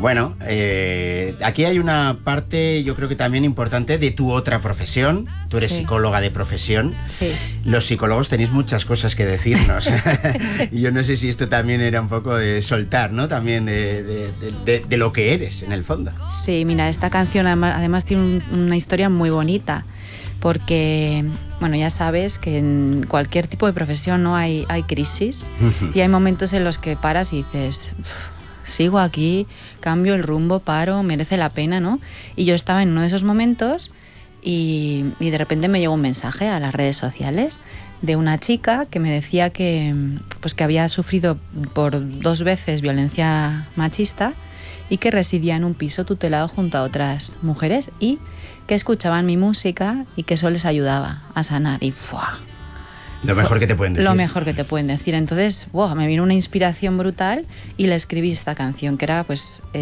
Bueno, aquí hay una parte, yo creo que también importante, de tu otra profesión. Tú eres psicóloga de profesión. Sí. Los psicólogos tenéis muchas cosas que decirnos. Y yo no sé si esto también era un poco de soltar, ¿no? También de lo que eres, en el fondo. Sí, mira, esta canción además tiene una historia muy bonita. Porque, bueno, ya sabes que en cualquier tipo de profesión, ¿no? hay crisis y hay momentos en los que paras y dices, sigo aquí, cambio el rumbo, paro, merece la pena, ¿no? Y yo estaba en uno de esos momentos y de repente me llegó un mensaje a las redes sociales de una chica que me decía que había sufrido por 2 veces violencia machista y que residía en un piso tutelado junto a otras mujeres y que escuchaban mi música y que eso les ayudaba a sanar. Y ¡fua! Lo mejor que te pueden decir. Lo mejor que te pueden decir. Entonces, me vino una inspiración brutal y le escribí esta canción, que era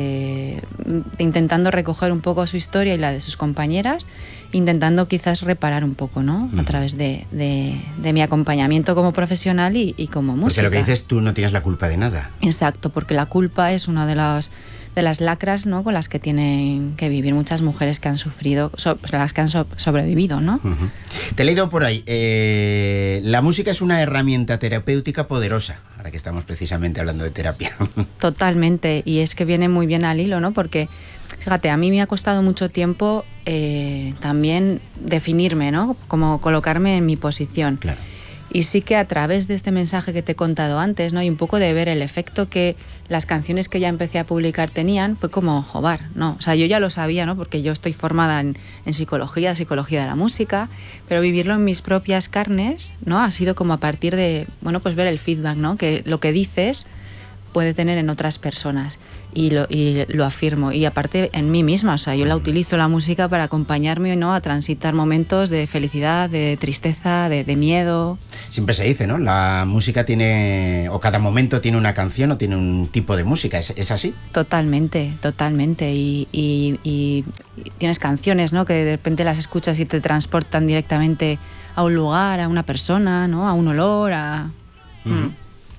intentando recoger un poco su historia y la de sus compañeras, intentando quizás reparar un poco, ¿no? A través de mi acompañamiento como profesional y como música. Porque lo que dices, tú no tienes la culpa de nada. Exacto, porque la culpa es una de las lacras, ¿no? Con las que tienen que vivir muchas mujeres que han sufrido, las que han sobrevivido, ¿no? Te he leído por ahí, la música es una herramienta terapéutica poderosa, ahora que estamos precisamente hablando de terapia. Totalmente, y es que viene muy bien al hilo, ¿no? Porque, fíjate, a mí me ha costado mucho tiempo también definirme, ¿no? Como colocarme en mi posición. Claro. Y sí que a través de este mensaje que te he contado antes, ¿no? Y un poco de ver el efecto que las canciones que ya empecé a publicar tenían, fue como, joder, ¿no? O sea, yo ya lo sabía, ¿no? Porque yo estoy formada en psicología de la música, pero vivirlo en mis propias carnes, ¿no? Ha sido como a partir de, ver el feedback, ¿no? Que lo que dices puede tener en otras personas y lo afirmo, y aparte en mí misma, o sea, yo la utilizo la música para acompañarme, ¿no? A transitar momentos de felicidad, de tristeza, de miedo. Siempre se dice, ¿no? La música tiene, o cada momento tiene una canción o tiene un tipo de música, ¿es así? Totalmente, y tienes canciones, ¿no? Que de repente las escuchas y te transportan directamente a un lugar, a una persona, ¿no? A un olor,